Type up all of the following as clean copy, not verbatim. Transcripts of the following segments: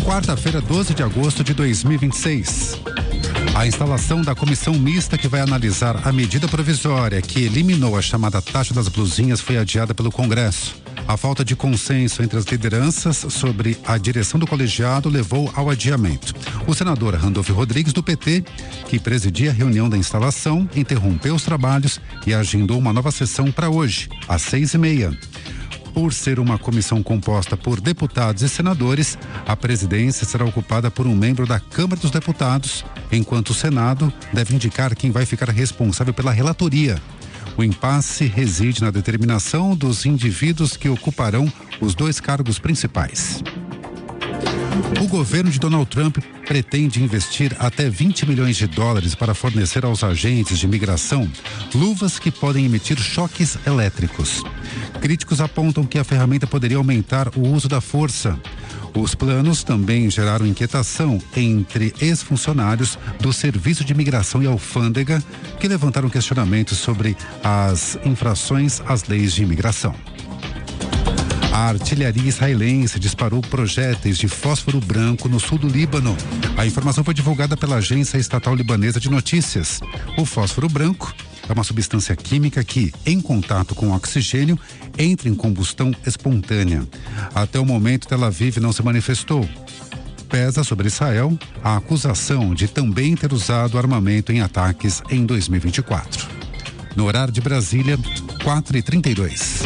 Quarta-feira, 12 de agosto de 2026. A instalação da comissão mista que vai analisar a medida provisória que eliminou a chamada taxa das blusinhas foi adiada pelo Congresso. A falta de consenso entre as lideranças sobre a direção do colegiado levou ao adiamento. O senador Randolfo Rodrigues, do PT, que presidia a reunião da instalação, interrompeu os trabalhos e agendou uma nova sessão para hoje, às 6:30. Por ser uma comissão composta por deputados e senadores, a presidência será ocupada por um membro da Câmara dos Deputados, enquanto o Senado deve indicar quem vai ficar responsável pela relatoria. O impasse reside na determinação dos indivíduos que ocuparão os dois cargos principais. O governo de Donald Trump pretende investir até 20 milhões de dólares para fornecer aos agentes de imigração luvas que podem emitir choques elétricos. Críticos apontam que a ferramenta poderia aumentar o uso da força. Os planos também geraram inquietação entre ex-funcionários do Serviço de Imigração e Alfândega, que levantaram questionamentos sobre as infrações às leis de imigração. A artilharia israelense disparou projéteis de fósforo branco no sul do Líbano. A informação foi divulgada pela agência estatal libanesa de notícias. O fósforo branco é uma substância química que, em contato com oxigênio, entra em combustão espontânea. Até o momento, Tel Aviv não se manifestou. Pesa sobre Israel a acusação de também ter usado armamento em ataques em 2024. No horário de Brasília, 4h32.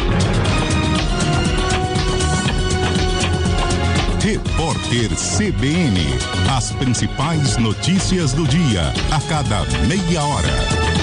Repórter CBN. As principais notícias do dia, a cada meia hora.